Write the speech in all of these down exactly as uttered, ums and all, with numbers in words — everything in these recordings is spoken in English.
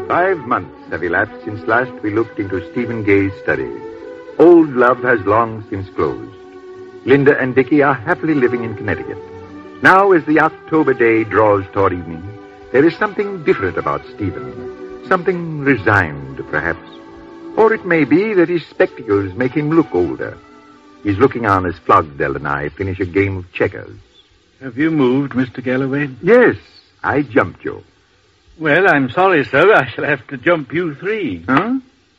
Five months have elapsed since last we looked into Stephen Gay's study. Old love has long since closed. Linda and Dickie are happily living in Connecticut. Now, as the October day draws toward evening, there is something different about Stephen. Something resigned, perhaps. Or it may be that his spectacles make him look older. He's looking on as Flogdell and I finish a game of checkers. Have you moved, Mister Galloway? Yes, I jumped you. Well, I'm sorry, sir. I shall have to jump you three. Huh?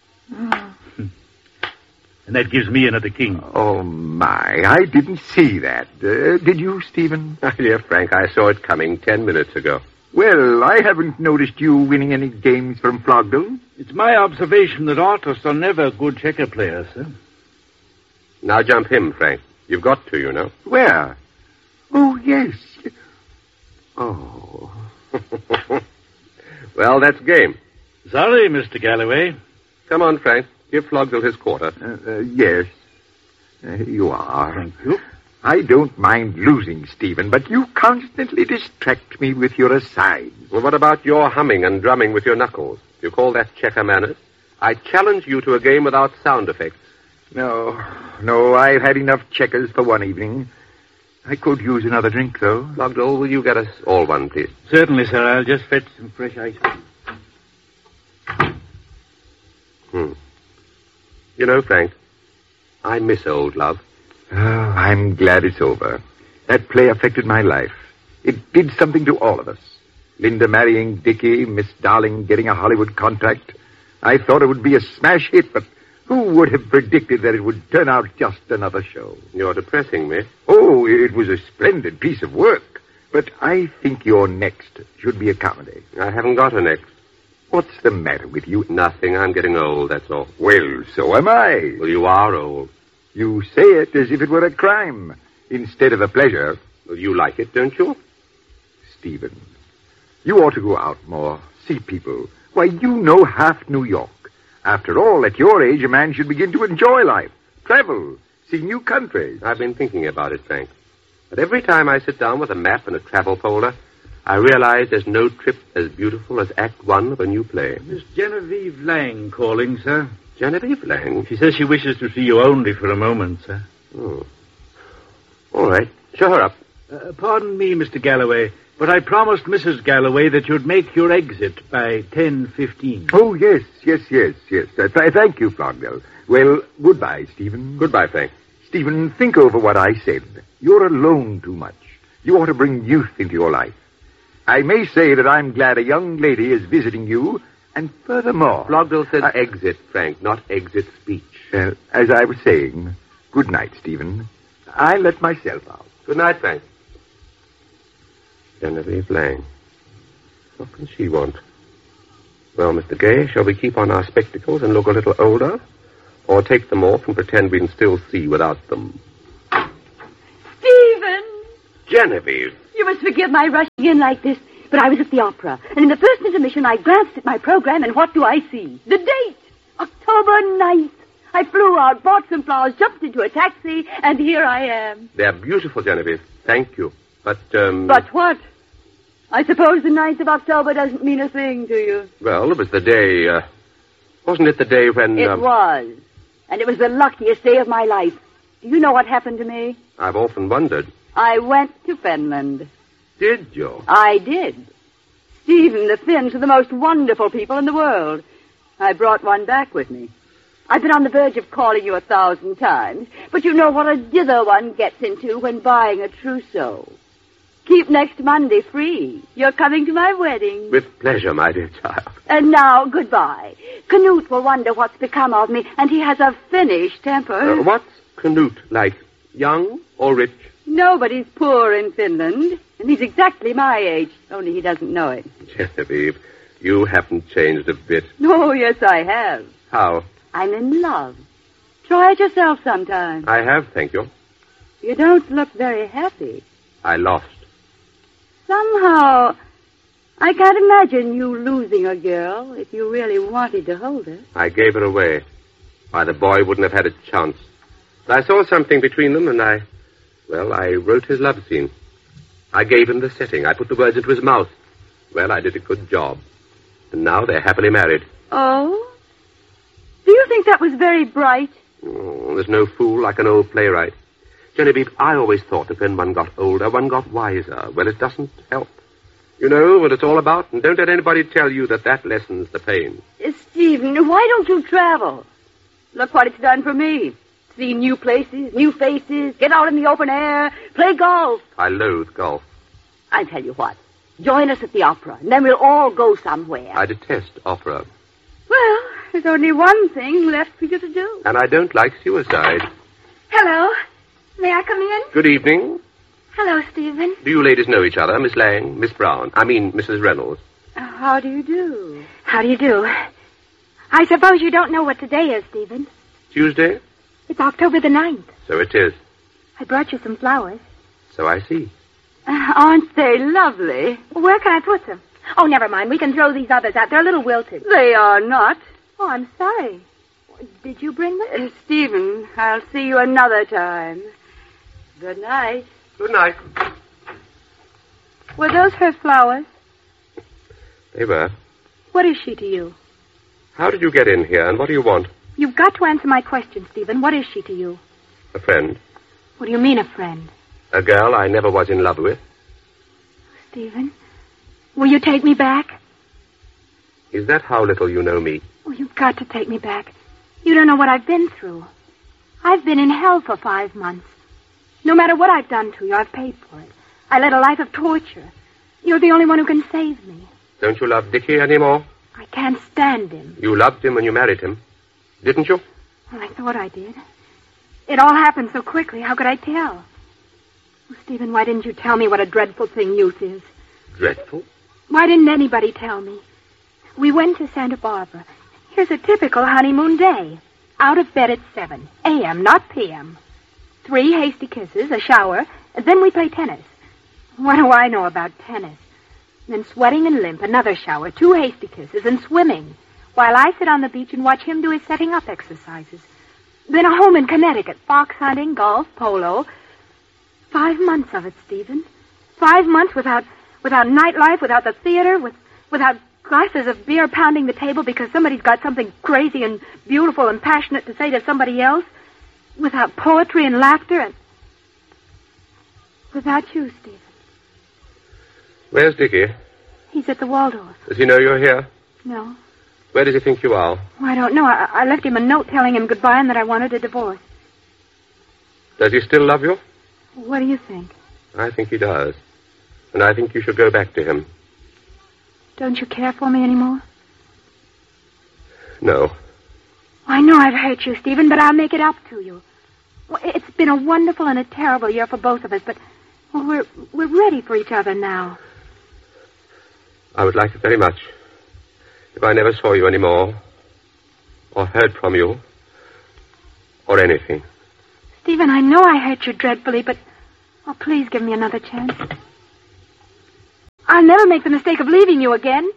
And that gives me another king. Oh, my. I didn't see that. Uh, did you, Stephen? My dear Frank, I saw it coming ten minutes ago. Well, I haven't noticed you winning any games from Flogdell. It's my observation that artists are never good checker players, sir. Now jump him, Frank. You've got to, you know. Where? Oh, yes. Oh. Well, that's game. Sorry, Mister Galloway. Come on, Frank. Give Flogdell his quarter. Uh, uh, yes. Uh, you are. Thank you. I don't mind losing, Stephen, but you constantly distract me with your asides. Well, what about your humming and drumming with your knuckles? Do you call that checker manners? I challenge you to a game without sound effects. No, no, I've had enough checkers for one evening. I could use another drink, though. Flogdell, will you get us all one, please? Certainly, sir. I'll just fetch some fresh ice. Hmm. You know, Frank, I miss old love. Oh, I'm glad it's over. That play affected my life. It did something to all of us. Linda marrying Dickie, Miss Darling getting a Hollywood contract. I thought it would be a smash hit, but who would have predicted that it would turn out just another show? You're depressing me. Oh, it was a splendid piece of work. But I think your next should be a comedy. I haven't got a next. What's the matter with you? Nothing. I'm getting old, that's all. Well, so am I. Well, you are old. You say it as if it were a crime instead of a pleasure. Well, you like it, don't you? Stephen, you ought to go out more, see people. Why, you know half New York. After all, at your age, a man should begin to enjoy life, travel, see new countries. I've been thinking about it, Frank. But every time I sit down with a map and a travel folder, I realize there's no trip as beautiful as Act One of a new play. Miss Genevieve Lang calling, sir. Genevieve Lang? She says she wishes to see you only for a moment, sir. Oh. All right. Show her up. Uh, pardon me, Mister Galloway, but I promised Missus Galloway that you'd make your exit by ten fifteen. Oh, yes, yes, yes, yes. Uh, th- thank you, Flogdell. Well, goodbye, Stephen. Goodbye, Frank. Stephen, think over what I said. You're alone too much. You ought to bring youth into your life. I may say that I'm glad a young lady is visiting you, and furthermore... Flogdell said I... exit, Frank, not exit speech. Uh, as I was saying, good night, Stephen. I let myself out. Good night, Frank. Genevieve Lang. What can she want? Well, Mister Gay, shall we keep on our spectacles and look a little older? Or take them off and pretend we can still see without them? Stephen! Genevieve! You must forgive my rushing in like this, but I was at the opera, and in the first intermission I glanced at my program, and what do I see? The date! October ninth. I flew out, bought some flowers, jumped into a taxi, and here I am. They're beautiful, Genevieve. Thank you. But, um... But what? I suppose the ninth of October doesn't mean a thing to you. Well, it was the day, uh... Wasn't it the day when... It um... was. And it was the luckiest day of my life. Do you know what happened to me? I've often wondered. I went to Finland. Did you? I did. Stephen, the Finns are the most wonderful people in the world. I brought one back with me. I've been on the verge of calling you a thousand times, but you know what a dither one gets into when buying a trousseau. Keep next Monday free. You're coming to my wedding. With pleasure, my dear child. And now, goodbye. Canute will wonder what's become of me, and he has a Finnish temper. Uh, what's Canute like? Young or rich? Nobody's poor in Finland, and he's exactly my age, only he doesn't know it. Genevieve, you haven't changed a bit. Oh, yes, I have. How? I'm in love. Try it yourself sometime. I have, thank you. You don't look very happy. I lost. Somehow, I can't imagine you losing a girl if you really wanted to hold her. I gave her away. Why, the boy wouldn't have had a chance. But I saw something between them, and I... Well, I wrote his love scene. I gave him the setting. I put the words into his mouth. Well, I did a good job. And now they're happily married. Oh? Do you think that was very bright? Oh, there's no fool like an old playwright. Genevieve, I always thought that when one got older, one got wiser. Well, it doesn't help. You know what it's all about, and don't let anybody tell you that that lessens the pain. Uh, Stephen, why don't you travel? Look what it's done for me. See new places, new faces, get out in the open air, play golf. I loathe golf. I tell you what, join us at the opera, and then we'll all go somewhere. I detest opera. Well, there's only one thing left for you to do. And I don't like suicide. Hello. May I come in? Good evening. Hello, Stephen. Do you ladies know each other, Miss Lang, Miss Brown? I mean, Missus Reynolds. Uh, how do you do? How do you do? I suppose you don't know what today is, Stephen. Tuesday? It's October the ninth. So it is. I brought you some flowers. So I see. Uh, aren't they lovely? Where can I put them? Oh, never mind. We can throw these others out. They're a little wilted. They are not. Oh, I'm sorry. Did you bring them? Uh, Stephen, I'll see you another time. Good night. Good night. Were those her flowers? They were. What is she to you? How did you get in here, and what do you want? You've got to answer my question, Stephen. What is she to you? A friend. What do you mean, a friend? A girl I never was in love with. Stephen, will you take me back? Is that how little you know me? Oh, you've got to take me back. You don't know what I've been through. I've been in hell for five months. No matter what I've done to you, I've paid for it. I led a life of torture. You're the only one who can save me. Don't you love Dickie anymore? I can't stand him. You loved him when you married him, didn't you? Well, I thought I did. It all happened so quickly. How could I tell? Oh, Stephen, why didn't you tell me what a dreadful thing youth is? Dreadful? Why didn't anybody tell me? We went to Santa Barbara. Here's a typical honeymoon day. Out of bed at seven a m, not p m Three hasty kisses, a shower, and then we play tennis. What do I know about tennis? Then sweating and limp, another shower, two hasty kisses, and swimming, while I sit on the beach and watch him do his setting up exercises. Then a home in Connecticut, fox hunting, golf, polo. Five months of it, Stephen. Five months without without nightlife, without the theater, with without glasses of beer pounding the table because somebody's got something crazy and beautiful and passionate to say to somebody else. Without poetry and laughter and... Without you, Stephen. Where's Dickie? He's at the Waldorf. Does he know you're here? No. Where does he think you are? Oh, I don't know. I, I left him a note telling him goodbye and that I wanted a divorce. Does he still love you? What do you think? I think he does. And I think you should go back to him. Don't you care for me anymore? No. I know I've hurt you, Stephen, but I'll make it up to you. Well, it's been a wonderful and a terrible year for both of us, but well, we're we're ready for each other now. I would like it very much if I never saw you anymore, or heard from you, or anything. Stephen, I know I hurt you dreadfully, but oh, please give me another chance. I'll never make the mistake of leaving you again.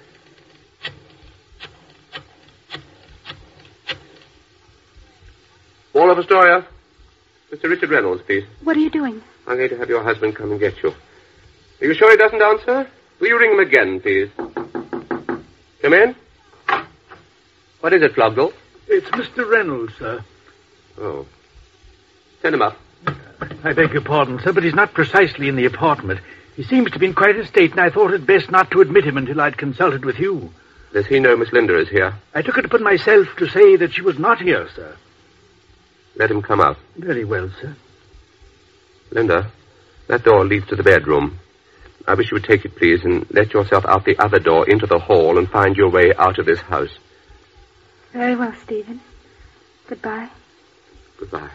Wall of Astoria. Mister Richard Reynolds, please. What are you doing? I'm going to have your husband come and get you. Are you sure he doesn't answer? Will you ring him again, please? Come in. What is it, Flogdell? It's Mister Reynolds, sir. Oh. Send him up. I beg your pardon, sir, but he's not precisely in the apartment. He seems to be in quite a state, and I thought it best not to admit him until I'd consulted with you. Does he know Miss Linda is here? I took it upon myself to say that she was not here, sir. Let him come out. Very well, sir. Linda, that door leads to the bedroom. I wish you would take it, please, and let yourself out the other door into the hall and find your way out of this house. Very well, Stephen. Goodbye. Goodbye.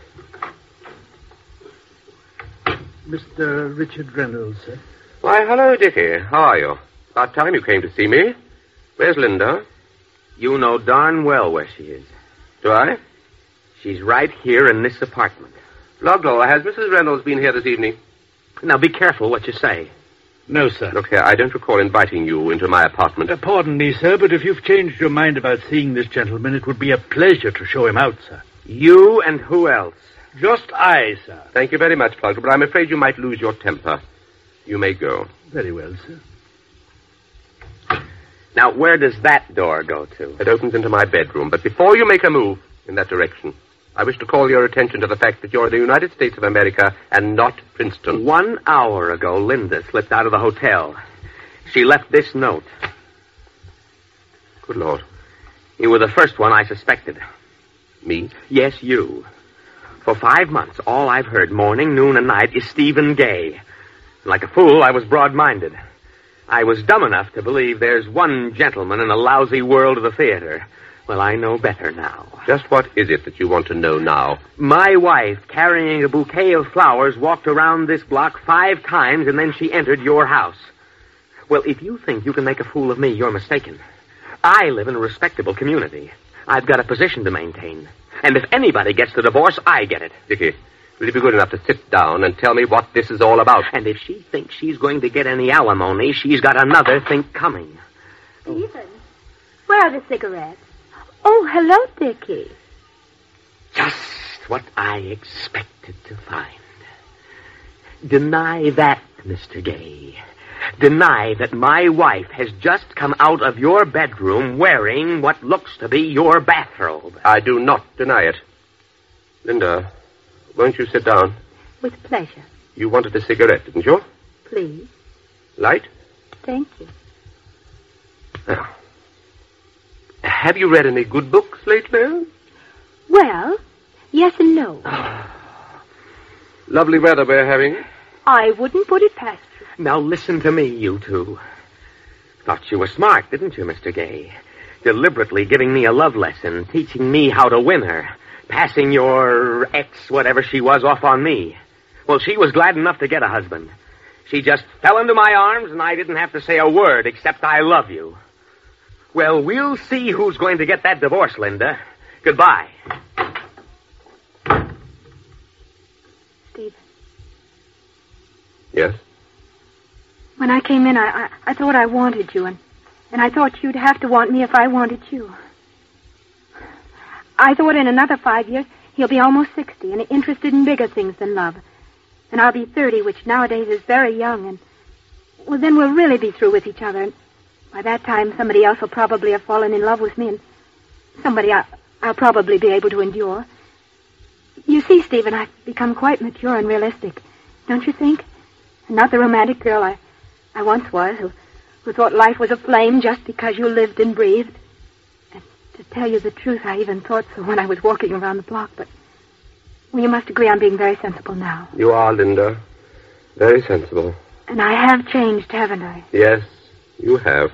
Mister Richard Reynolds, sir. Why, hello, Dickie. How are you? About time you came to see me. Where's Linda? You know darn well where she is. Do I? She's right here in this apartment. Flogdell, has Missus Reynolds been here this evening? Now, be careful what you say. No, sir. Look here, I don't recall inviting you into my apartment. Uh, pardon me, sir, but if you've changed your mind about seeing this gentleman, it would be a pleasure to show him out, sir. You and who else? Just I, sir. Thank you very much, Flogdell, but I'm afraid you might lose your temper. You may go. Very well, sir. Now, where does that door go to? It opens into my bedroom. But before you make a move in that direction, I wish to call your attention to the fact that you're in the United States of America and not Princeton. One hour ago, Linda slipped out of the hotel. She left this note. Good Lord. You were the first one I suspected. Me? Yes, you. For five months, all I've heard morning, noon, and night is Stephen Gay. Like a fool, I was broad-minded. I was dumb enough to believe there's one gentleman in a lousy world of the theater. Well, I know better now. Just what is it that you want to know now? My wife, carrying a bouquet of flowers, walked around this block five times, and then she entered your house. Well, if you think you can make a fool of me, you're mistaken. I live in a respectable community. I've got a position to maintain. And if anybody gets the divorce, I get it. Dickie, will you be good enough to sit down and tell me what this is all about? And if she thinks she's going to get any alimony, she's got another think coming. Stephen, where are the cigarettes? Oh, hello, Dickie. Just what I expected to find. Deny that, Mister Gay. Deny that my wife has just come out of your bedroom wearing what looks to be your bathrobe. I do not deny it. Linda, won't you sit down? With pleasure. You wanted a cigarette, didn't you? Please. Light? Thank you. Now, have you read any good books lately? Well, yes and no. Lovely weather we're having. I wouldn't put it past you. Now listen to me, you two. Thought you were smart, didn't you, Mister Gay? Deliberately giving me a love lesson, teaching me how to win her, passing your ex, whatever she was, off on me. Well, she was glad enough to get a husband. She just fell into my arms, and I didn't have to say a word except I love you. Well, we'll see who's going to get that divorce, Linda. Goodbye. Stephen. Yes? When I came in, I, I, I thought I wanted you, and, and I thought you'd have to want me if I wanted you. I thought in another five years, he'll be almost sixty and interested in bigger things than love. And I'll be thirty, which nowadays is very young, and, well, then we'll really be through with each other, and by that time, somebody else will probably have fallen in love with me, and somebody I, I'll probably be able to endure. You see, Stephen, I've become quite mature and realistic, don't you think? And not the romantic girl I, I once was, who, who thought life was a flame just because you lived and breathed. And to tell you the truth, I even thought so when I was walking around the block, but well, you must agree I'm being very sensible now. You are, Linda. Very sensible. And I have changed, haven't I? Yes, you have.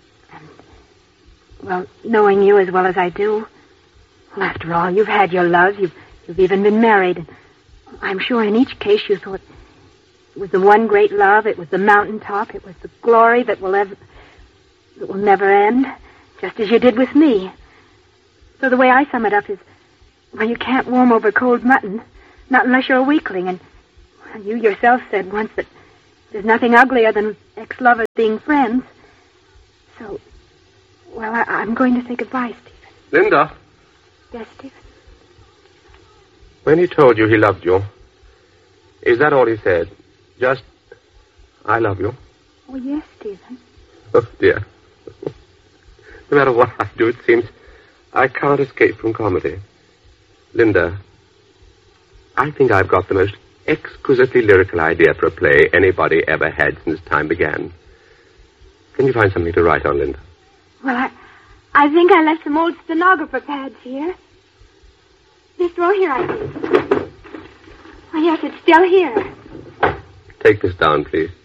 Well, knowing you as well as I do, well, after all, you've had your love, you've, you've even been married, and I'm sure in each case you thought it was the one great love, it was the mountaintop, it was the glory that will ever, that will never end, just as you did with me. So the way I sum it up is, well, you can't warm over cold mutton, not unless you're a weakling, and well, you yourself said once that there's nothing uglier than ex-lovers being friends. So, well, I, I'm going to say goodbye, Stephen. Linda. Yes, Stephen? When he told you he loved you, is that all he said? Just, I love you? Oh, yes, Stephen. Oh, dear. No matter what I do, it seems I can't escape from comedy. Linda, I think I've got the most exquisitely lyrical idea for a play anybody ever had since time began. Can you find something to write on, Linda? Well, I, I think I left some old stenographer pads here. This drawer here, I think. Oh, yes, it's still here. Take this down, please.